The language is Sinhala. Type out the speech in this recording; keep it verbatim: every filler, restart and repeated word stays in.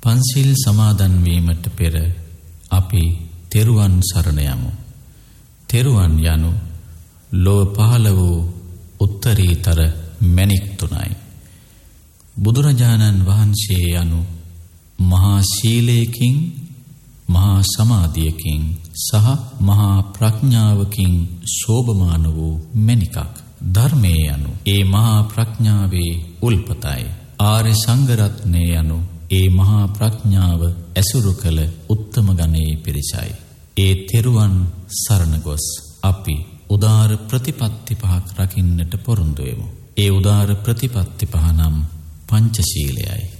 පන්සිල් සමාදන් වීමට පෙර අපි තෙරුවන් සරණ යමු. තෙරුවන් යනු ලොව පහළ වූ උත්තරීතර මැණික් තුනයි. බුදුරජාණන් වහන්සේ යනු මහා ශීලයකින්, මහා සමාධියකින් සහ මහා ප්‍රඥාවකින් शोभमान වූ මැණිකක්. ධර්මයේ යනු ඒ මහා ප්‍රඥාවේ උල්පතයි. ආර්ය සංඝ රත්නය යනු ඒ මහා ප්‍රඥාව ඇසුරු කළ උත්තම ගණයේ පිරිසයි. ඒ තෙරුවන් සරණ ගොස් අපි උදාර ප්‍රතිපත්ති පහක් රකින්නට පොරොන්දු වෙමු. ඒ උදාර ප්‍රතිපත්ති පහ නම් පංචශීලයයි.